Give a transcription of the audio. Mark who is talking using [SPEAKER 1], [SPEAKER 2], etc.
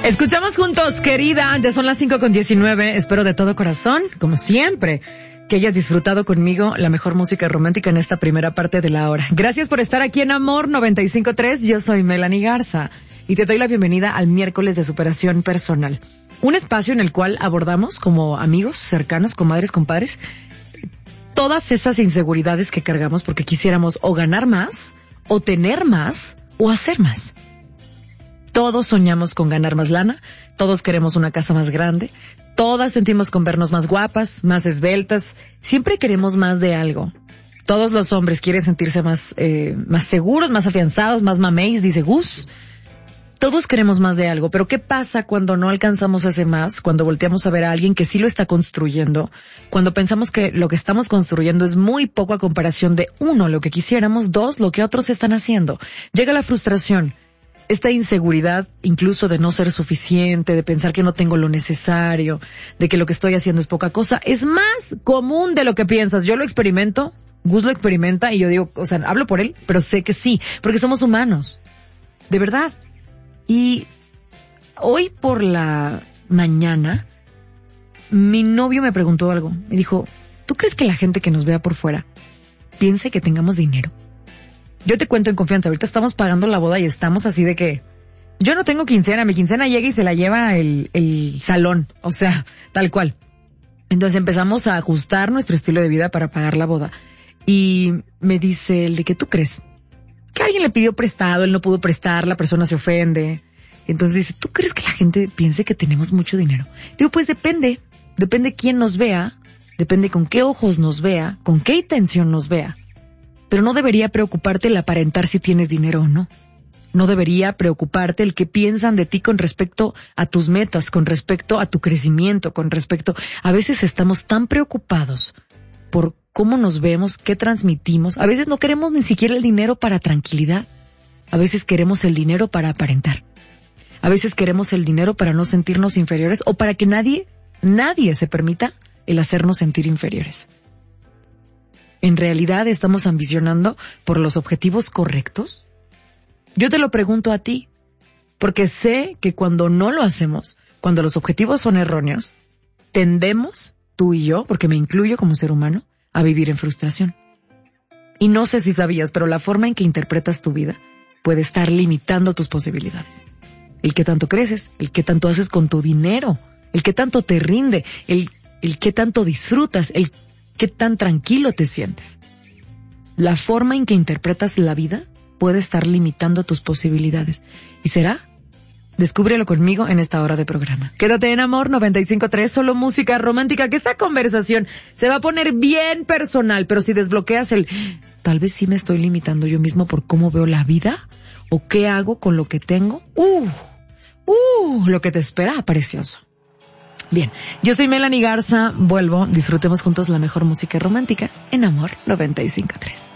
[SPEAKER 1] Escuchamos juntos, querida, ya son las 5:19, espero de todo corazón, como siempre, que hayas disfrutado conmigo la mejor música romántica en esta primera parte de la hora. Gracias por estar aquí en Amor 95.3, yo soy Melanie Garza y te doy la bienvenida al miércoles de superación personal. Un espacio en el cual abordamos como amigos, cercanos, comadres, compadres, todas esas inseguridades que cargamos porque quisiéramos o ganar más, o tener más, o hacer más. Todos soñamos con ganar más lana, todos queremos una casa más grande, todas sentimos con vernos más guapas, más esbeltas, siempre queremos más de algo. Todos los hombres quieren sentirse más seguros, más afianzados, más mameis, dice Gus. Todos queremos más de algo, pero ¿qué pasa cuando no alcanzamos ese más? Cuando volteamos a ver a alguien que sí lo está construyendo, cuando pensamos que lo que estamos construyendo es muy poco a comparación de uno, lo que quisiéramos, dos, lo que otros están haciendo. Llega la frustración. Esta inseguridad, incluso de no ser suficiente, de pensar que no tengo lo necesario, de que lo que estoy haciendo es poca cosa, es más común de lo que piensas. Yo lo experimento, Gus lo experimenta y yo digo, o sea, hablo por él, pero sé que sí, porque somos humanos. De verdad. Y hoy por la mañana, mi novio me preguntó algo. Me dijo, ¿tú crees que la gente que nos vea por fuera piense que tengamos dinero? Yo te cuento en confianza, ahorita estamos pagando la boda y estamos así de que yo no tengo quincena, mi quincena llega y se la lleva el salón, o sea, tal cual. Entonces empezamos a ajustar nuestro estilo de vida para pagar la boda. Y me dice el de que tú crees que alguien le pidió prestado, él no pudo prestar, la persona se ofende. Entonces dice, ¿tú crees que la gente piense que tenemos mucho dinero? Digo, pues depende quién nos vea, depende con qué ojos nos vea, con qué intención nos vea. Pero no debería preocuparte el aparentar si tienes dinero o no. No debería preocuparte el que piensan de ti con respecto a tus metas, con respecto a tu crecimiento, con respecto... A veces estamos tan preocupados por cómo nos vemos, qué transmitimos. A veces no queremos ni siquiera el dinero para tranquilidad. A veces queremos el dinero para aparentar. A veces queremos el dinero para no sentirnos inferiores o para que nadie se permita el hacernos sentir inferiores. ¿En realidad estamos ambicionando por los objetivos correctos? Yo te lo pregunto a ti, porque sé que cuando no lo hacemos, cuando los objetivos son erróneos, tendemos, tú y yo, porque me incluyo como ser humano, a vivir en frustración. Y no sé si sabías, pero la forma en que interpretas tu vida puede estar limitando tus posibilidades. El que tanto creces, el que tanto haces con tu dinero, el que tanto te rinde, el que tanto disfrutas, el qué tan tranquilo te sientes. La forma en que interpretas la vida puede estar limitando tus posibilidades. ¿Y será? Descúbrelo conmigo en esta hora de programa. Quédate en Amor 95.3, solo música romántica, que esta conversación se va a poner bien personal, pero si desbloqueas tal vez sí me estoy limitando yo mismo por cómo veo la vida, o qué hago con lo que tengo, lo que te espera, precioso. Bien, yo soy Melanie Garza, vuelvo, disfrutemos juntos la mejor música romántica en Amor 95.3.